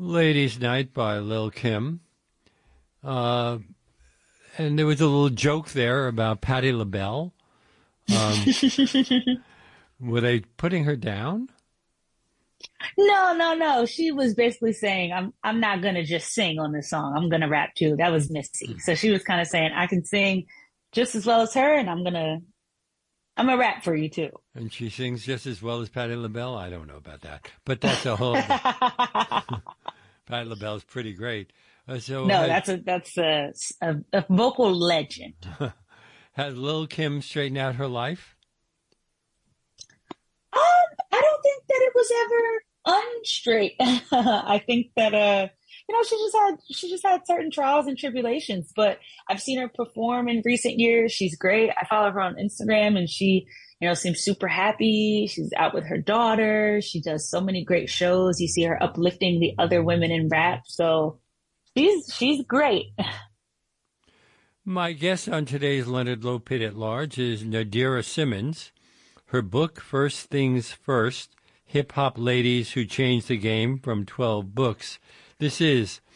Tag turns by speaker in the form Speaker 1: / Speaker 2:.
Speaker 1: Ladies' Night by Lil Kim. Uh, and there was a little joke there about Patti LaBelle. Um, were they putting her down?
Speaker 2: No, no, no. She was basically saying, I'm not gonna just sing on this song. I'm gonna rap too. That was Missy. So she was kind of saying, I can sing just as well as her, and I'm gonna rap for you too.
Speaker 1: And she sings just as well as Patti LaBelle? I don't know about that. But that's a whole... Patti LaBelle's pretty great. So
Speaker 2: No, that's a vocal legend.
Speaker 1: has Lil Kim straightened out her life?
Speaker 2: I don't think that it was ever unstraight. I think that she just had certain trials and tribulations, but I've seen her perform in recent years. She's great. I follow her on Instagram and she, seems super happy. She's out with her daughter. She does so many great shows. You see her uplifting the other women in rap. So she's great.
Speaker 1: My guest on today's Leonard Low Pit at Large is Nadira Simmons. Her book, First Things First, Hip Hop Ladies Who Changed the Game from 12 Books. This is